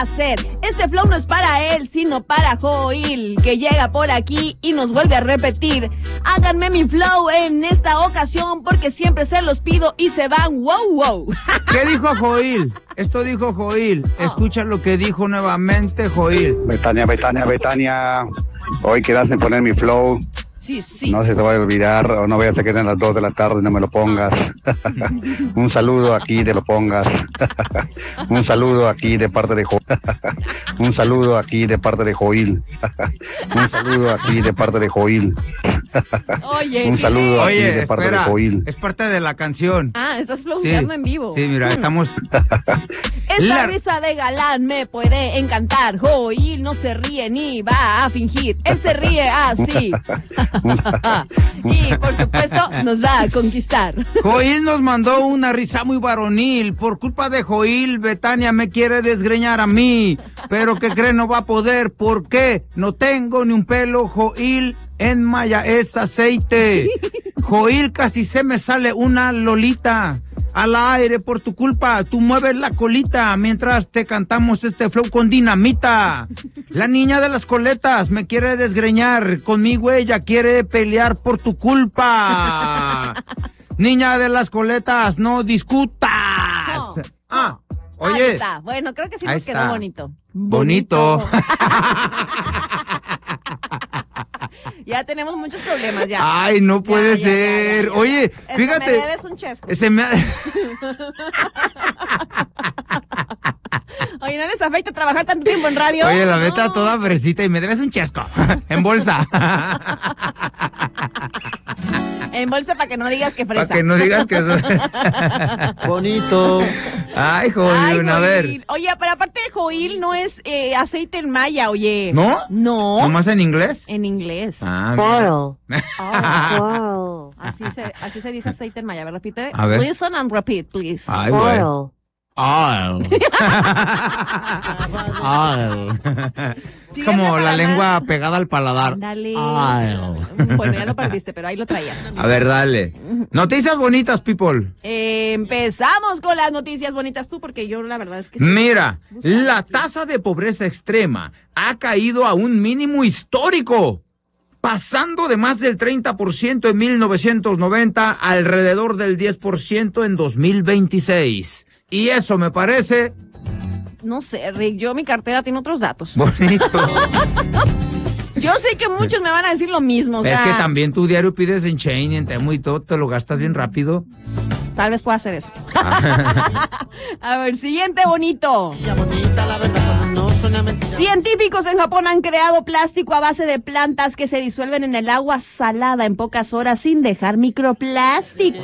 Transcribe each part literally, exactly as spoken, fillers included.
hacer. Este flow no es para él, sino para Joel, que llega por aquí y nos vuelve a repetir. Háganme mi flow en esta ocasión, porque siempre se los pido y se van wow wow. ¿Qué dijo Joel? Esto dijo Joel. Oh. Escucha lo que dijo nuevamente Joel. Betania, Betania, Betania. Hoy quedaste en poner mi flow. Sí, sí. No se te vaya a olvidar, o no vayas a quedar a las dos de la tarde y no me lo pongas. Un saludo aquí, te lo pongas. Un saludo aquí de parte de Joel. Un saludo aquí de parte de Joel. Un saludo aquí de parte de Joel. Oye, un saludo aquí Oye, de parte espera, de Joel. Es parte de la canción. Ah, estás flowseando sí, en vivo. Sí, mira, estamos... Esta la... risa de galán me puede encantar. Joel no se ríe ni va a fingir. Él se ríe así. Y por supuesto nos va a conquistar. Joel nos mandó una risa muy varonil. Por culpa de Joel, Betania me quiere desgreñar a mí. Pero que cree no va a poder. ¿Por qué? No tengo ni un pelo, Joel. En Maya es aceite. Joel, casi se me sale una lolita. Al aire por tu culpa, tú mueves la colita mientras te cantamos este flow con dinamita. La niña de las coletas me quiere desgreñar, conmigo ella quiere pelear por tu culpa. Niña de las coletas, no discutas. No, no. Ah, oye. Ahí está. Bueno, creo que sí nos quedó bonito. Bonito. bonito. Ya tenemos muchos problemas ya. Ay, no puede ya, ser. Ya, ya, ya, Oye, ya. fíjate. Me debes un chesco. Se me ha... Oye, ¿no les afecta trabajar tanto tiempo en radio? Oye, la no. neta toda fresita y me debes un chesco. En bolsa. En bolsa para que no digas que fresa. Para que no digas que soy... Bonito. Ay, Joel, a ver. Oye, pero aparte de Joel no es eh, aceite en maya, oye. ¿No? No. ¿Nomás en inglés? En inglés. Ah, oh, oh. Así se, así se dice aceite en maya. A ver, repite. A ver. Listen and repeat, please. Ay, güey. Oil. Oil. Es como la lengua más pegada al paladar. Dale. Oil. Bueno, ya lo perdiste, pero ahí lo traías. A ver, dale. Noticias bonitas, people. Eh, empezamos con las noticias bonitas tú, porque yo la verdad es que... Mira, la aquí. tasa de pobreza extrema ha caído a un mínimo histórico, pasando de más del treinta por ciento en mil novecientos noventa a alrededor del diez por ciento en dos mil veintiséis. Y eso me parece... No sé, Rick, yo mi cartera tiene otros datos. Bonito. Yo sé que muchos me van a decir lo mismo. O es sea, que también tu diario pides en Chain y en Temu y todo, te lo gastas bien rápido. Tal vez pueda hacer eso. A ver, siguiente bonito. Bonita, la verdad, no suena mentira. Científicos en Japón han creado plástico a base de plantas que se disuelven en el agua salada en pocas horas sin dejar microplástico.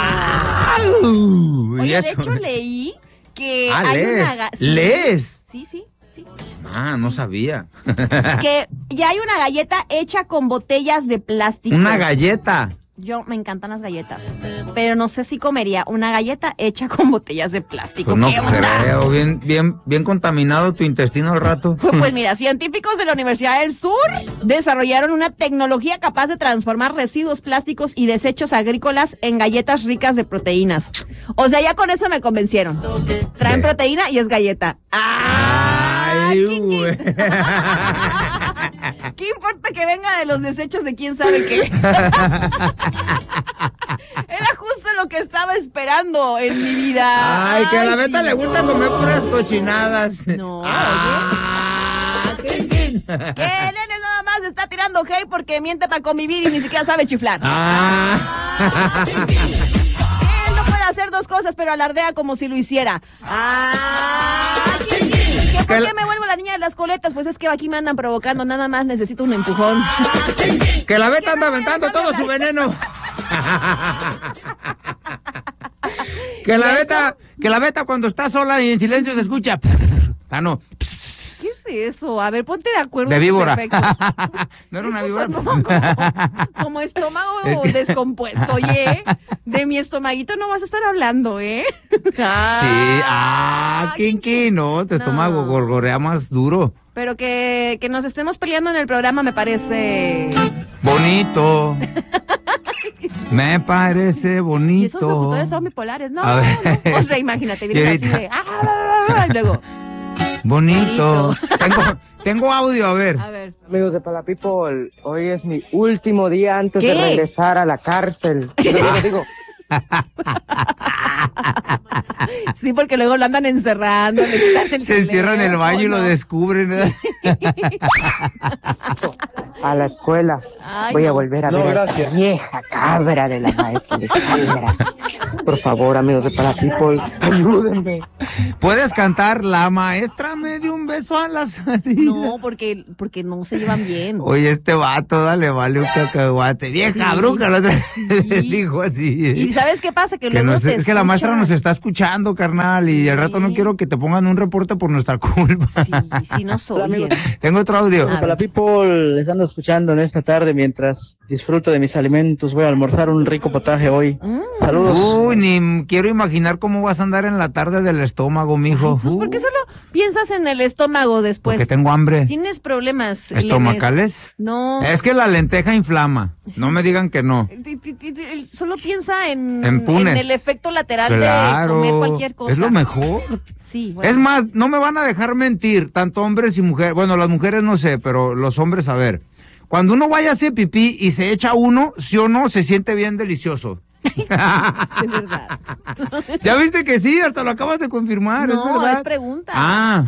¡Wow! Oye, de hecho leí que ah, hay lees. una... Sí, ¿Lees? Sí, sí, sí. Ah, no sabía. Que ya hay una galleta hecha con botellas de plástico. Una galleta. Yo me encantan las galletas, pero no sé si comería una galleta hecha con botellas de plástico. Pues no ¿Qué onda? creo, bien, bien, bien contaminado tu intestino al rato. Pues mira, científicos de la Universidad del Sur desarrollaron una tecnología capaz de transformar residuos plásticos y desechos agrícolas en galletas ricas de proteínas. O sea, ya con eso me convencieron. Traen ¿Qué? proteína y es galleta. ¡Ah! Ay, ¿Quién, quién? güey. ¿Qué importa que venga de los desechos de quién sabe qué? Era justo lo que estaba esperando en mi vida. Ay, que a la Ay, Beta sí. le gusta comer puras cochinadas. No, ah, ¿quién, quién? Que el nene nada más está tirando hate porque miente para convivir y ni siquiera sabe chiflar. Ah. Él no puede hacer dos cosas, pero alardea como si lo hiciera. Ah, ¿quién, quién? ¿Que ¿Por qué me vuelvo la niña de las coletas? Pues es que aquí me andan provocando, nada más necesito un empujón. Que la Beta anda aventando todo su veneno. Que la Beta, que la Beta cuando está sola y en silencio se escucha. Ah, no. ¿Qué es eso? A ver, ponte de acuerdo. De víbora. No era una Eso víbora. sonó como, como estómago Es que... descompuesto, oye. De mi estomaguito no vas a estar hablando, ¿eh? Ah, sí, ah, Kinky, no, tu estómago No. gorgorea más duro. Pero que, que nos estemos peleando en el programa me parece... Bonito. Me parece bonito. Y esos locutores son bipolares. No, A ver. no. O sea, imagínate, vienes Y así ahorita- de... Ah, y luego... Bonito. Tengo, tengo audio, a ver. A ver. Amigos de Pala People, hoy es mi último día antes ¿Qué? de regresar a la cárcel. ¿Qué les digo? Sí, porque luego lo andan encerrando. Le quitan el Se encierra en el baño y lo descubren. ¿eh? A la escuela. Ay, Voy no. a volver a No, ver a gracias. esa vieja cabra de la maestra de escuela. Por favor, amigos de Pala People, ayúdenme. Puedes cantar, la maestra me dio un beso a la salida. No, porque, porque no se llevan bien. Oye, este vato, dale, vale un cacahuate. Vieja Sí. bruja, la otra Sí. dijo así. ¿Y sabes qué pasa? Que Que luego nos- se es que la escucha- maestra nos está escuchando, carnal, y al rato no Sí. quiero que te pongan un reporte por nuestra culpa. Sí, sí nos oyen. Tengo otro audio. A Pala People, les ando escuchando en esta tarde mientras disfruto de mis alimentos. Voy a almorzar un rico potaje hoy. Mm. Saludos. Uy, ni quiero imaginar cómo vas a andar en la tarde del estómago, mijo. Pues, ¿por qué solo piensas en el estómago después? Porque tengo hambre. ¿Tienes problemas? ¿Estomacales? Leves? No. Es que la lenteja inflama. No me digan que no. Ti- ti- ti- ti- Solo piensa en, En punes. en el efecto lateral Claro. de comer cualquier cosa. Es lo mejor. Sí, bueno. Es más, no me van a dejar mentir, tanto hombres y mujeres. Bueno, las mujeres no sé, pero los hombres, a ver. Cuando uno vaya a hacer pipí y se echa uno, sí o no, se siente bien delicioso. De verdad. Ya viste que sí, hasta lo acabas de confirmar. No, es verdad. es pregunta. Ah,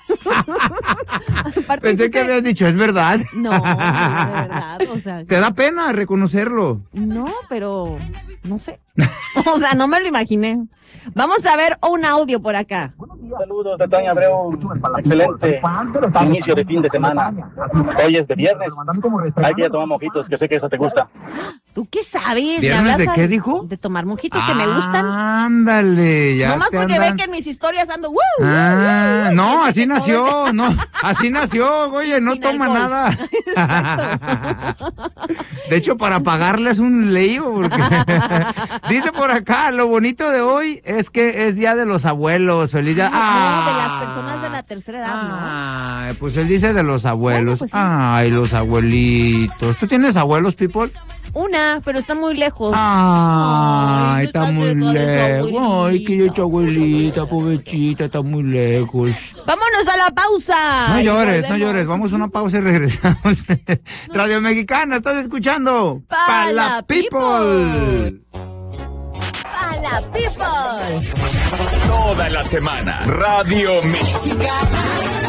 Aparte pensé hiciste- que habías dicho, es verdad. No, no, de verdad, o sea. Te da pena reconocerlo. No, pero no sé. O sea, no me lo imaginé. Vamos a ver un audio por acá. Saludos de Tania Abreu, excelente inicio de fin de semana. Hoy es de viernes, hay que ir a tomar mojitos, que sé que eso te gusta. ¿Tú qué sabes? ¿Me ¿Viernes hablas de al- qué dijo? De tomar mojitos que me gustan. Ándale, ya Nomás te porque andan- ven que en mis historias ando. ¡Woo! Ah, ¡Woo! no, Piensa así que todo nació, es- no, así nació, oye, no Sin toma alcohol. nada. De hecho, para pagarle es un lío, porque dice por acá, lo bonito de hoy es que es Día de los Abuelos, feliz día. No, de las personas de la tercera edad, ¿no? Ay, pues él dice de los abuelos. Bueno, pues sí. Ay, los abuelitos. ¿Tú tienes abuelos, people? Una, pero está muy lejos. Ay, Ay, está está muy cerca de su lejos. Ay, que abuelita. tu abuelita, pobrecita, está muy lejos. Vámonos a la pausa. No Y llores, no volvemos. llores. Vamos a una pausa y regresamos. Radio Mexicana, ¿estás escuchando? Pa' la people. A la people. Toda la semana, Radio Mexicana.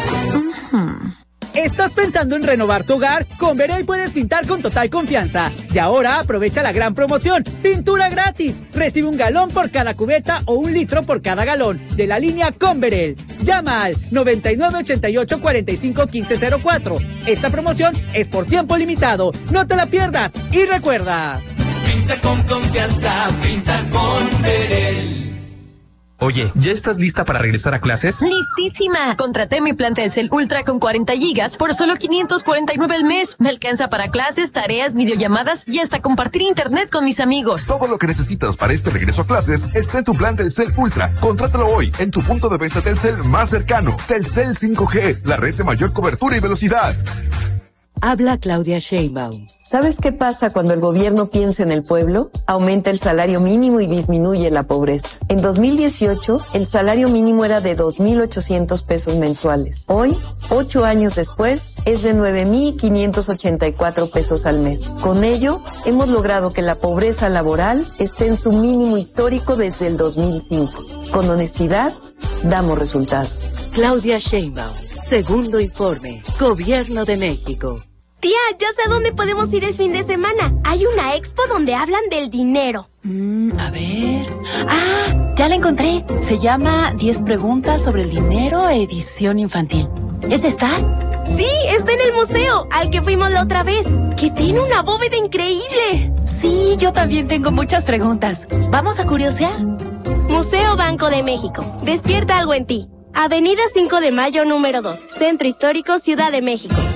¿Estás pensando en renovar tu hogar? Con Verel puedes pintar con total confianza. Y ahora aprovecha la gran promoción. ¡Pintura gratis! Recibe un galón por cada cubeta o un litro por cada galón. De la línea Con Verel. Llama al noventa y nueve ochenta y ocho cuarenta y cinco quince cero cuatro. Esta promoción es por tiempo limitado. ¡No te la pierdas! Y recuerda... Pinta con confianza, pinta con Verel. Oye, ¿ya estás lista para regresar a clases? ¡Listísima! Contraté mi plan Telcel Ultra con cuarenta gigas por solo quinientos cuarenta y nueve al mes. Me alcanza para clases, tareas, videollamadas y hasta compartir internet con mis amigos. Todo lo que necesitas para este regreso a clases está en tu plan Telcel Ultra. Contrátalo hoy en tu punto de venta Telcel más cercano. Telcel cinco G, la red de mayor cobertura y velocidad. Habla Claudia Sheinbaum. ¿Sabes qué pasa cuando el gobierno piensa en el pueblo? Aumenta el salario mínimo y disminuye la pobreza. En dos mil dieciocho, el salario mínimo era de dos mil ochocientos pesos mensuales. Hoy, ocho años después, es de nueve mil quinientos ochenta y cuatro pesos al mes. Con ello, hemos logrado que la pobreza laboral esté en su mínimo histórico desde el dos mil cinco. Con honestidad, damos resultados. Claudia Sheinbaum. Segundo informe. Gobierno de México. Tía, ya sé dónde podemos ir el fin de semana. Hay una expo donde hablan del dinero. Mm, a ver... ¡Ah! Ya la encontré. Se llama diez preguntas sobre el dinero, edición infantil. ¿Es esta? Sí, está en el museo, al que fuimos la otra vez, que tiene una bóveda increíble. Sí, yo también tengo muchas preguntas. ¿Vamos a curiosear? Museo Banco de México. Despierta algo en ti. Avenida cinco de Mayo, número dos. Centro Histórico, Ciudad de México.